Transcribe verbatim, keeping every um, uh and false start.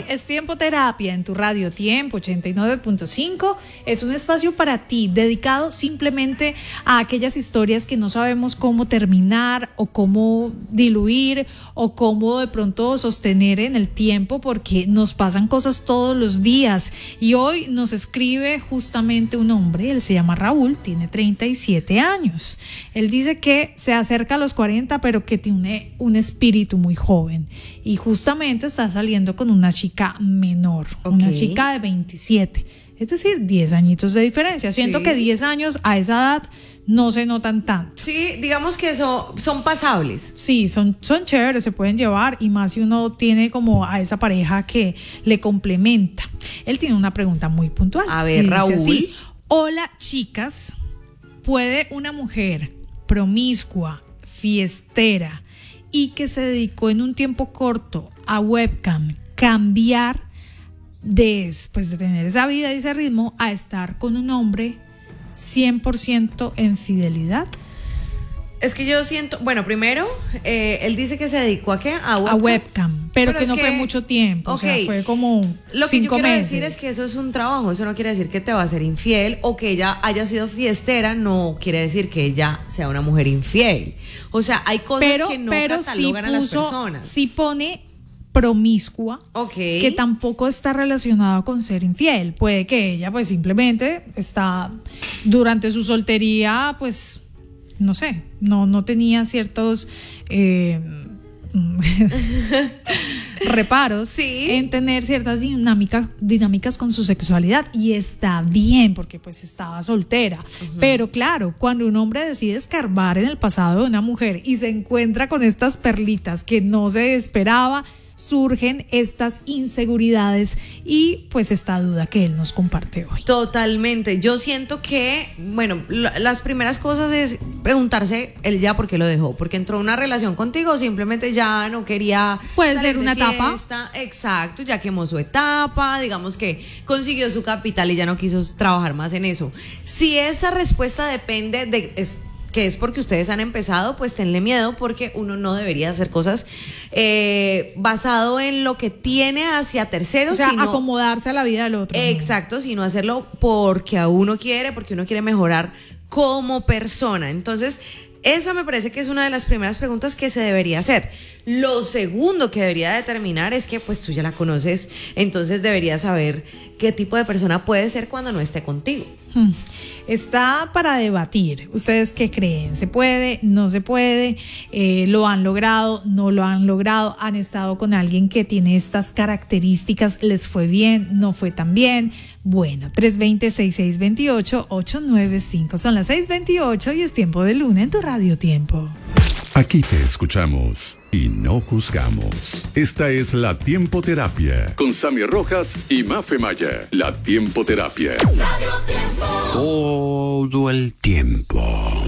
es Tiempo Terapia en tu radio Tiempo ochenta y nueve punto cinco. Es un espacio para ti dedicado simplemente a aquellas historias que no sabemos cómo terminar o cómo diluir o cómo de pronto sostener en el tiempo, porque nos pasan cosas todos los días. Y hoy nos escribe justamente un hombre, él se llama Raúl, tiene treinta y siete años. Él dice que se acerca a los cuarenta, pero que tiene un espíritu muy joven. Y justamente está saliendo con una chica menor, okay. Una chica de veintisiete, es decir, diez añitos de diferencia. Siento sí. que diez años a esa edad no se notan tanto. Sí, digamos que eso, son pasables. Sí, son, son chéveres, se pueden llevar, y más si uno tiene como a esa pareja que le complementa. Él tiene una pregunta muy puntual. A ver, Raúl. Así: hola, chicas, ¿puede una mujer promiscua, fiestera y que se dedicó en un tiempo corto a webcam cambiar después de tener esa vida y ese ritmo a estar con un hombre cien por ciento en fidelidad? Es que yo siento, bueno, primero, eh, él dice que se dedicó a qué, a webcam, a webcam pero, pero que no que, fue mucho tiempo, okay. O sea, fue como lo que cinco yo quiero meses. decir es que eso es un trabajo, eso no quiere decir que te va a ser infiel, o que ella haya sido fiestera, no quiere decir que ella sea una mujer infiel. O sea, hay cosas pero, que no catalogan sí puso, a las personas. Sí pone promiscua, okay. que tampoco está relacionado con ser infiel. Puede que ella pues simplemente está durante su soltería, pues no sé, no, no tenía ciertos eh, reparos sí. en tener ciertas dinámicas, dinámicas con su sexualidad, y está bien porque pues estaba soltera. Uh-huh. Pero claro, cuando un hombre decide escarbar en el pasado de una mujer y se encuentra con estas perlitas que no se esperaba, surgen estas inseguridades y pues esta duda que él nos comparte hoy. Totalmente. Yo siento que, bueno, las primeras cosas es preguntarse él ya por qué lo dejó, porque entró en una relación contigo o simplemente ya no quería. Puede ser una etapa. Exacto, ya quemó su etapa, digamos que consiguió su capital y ya no quiso trabajar más en eso. Si esa respuesta depende de es, que es porque ustedes han empezado, pues tenle miedo, porque uno no debería hacer cosas eh, basado en lo que tiene hacia terceros. O sea, sino, acomodarse a la vida del otro. Exacto, ¿no? Sino hacerlo porque a uno quiere, porque uno quiere mejorar como persona. Entonces, esa me parece que es una de las primeras preguntas que se debería hacer. Lo segundo que debería determinar es que pues tú ya la conoces, entonces deberías saber qué tipo de persona puede ser cuando no esté contigo. Hmm. Está para debatir. ¿Ustedes qué creen? ¿Se puede? ¿No se puede? Eh, ¿Lo han logrado? ¿No lo han logrado? ¿Han estado con alguien que tiene estas características? ¿Les fue bien? ¿No fue tan bien? Bueno, tres dos cero, seis seis dos ocho, ocho nueve cinco. Son las seis veintiocho y es Tiempo de Luna en tu Radio Tiempo. Aquí te escuchamos y no juzgamos. Esta es la Tiempo Terapia con Sammy Rojas y Mafe Maya. La Tiempo Terapia. Todo el tiempo.